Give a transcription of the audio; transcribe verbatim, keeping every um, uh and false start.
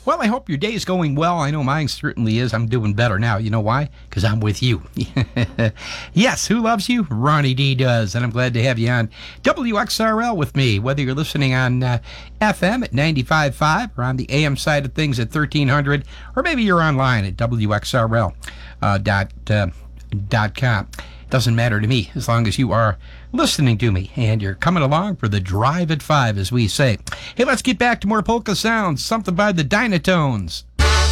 Well, I hope your day is going well. I know mine certainly is. I'm doing better now. You know why? Because I'm with you. Yes, who loves you? Ronnie D does. And I'm glad to have you on W X R L with me, whether you're listening on uh, F M at ninety-five point five or on the A M side of things at thirteen hundred, or maybe you're online at W X R L uh, dot, uh, dot com. Doesn't matter to me as long as you are listening to me and you're coming along for the drive at five, as we say. Hey, let's get back to more polka sounds, something by the Dynatones.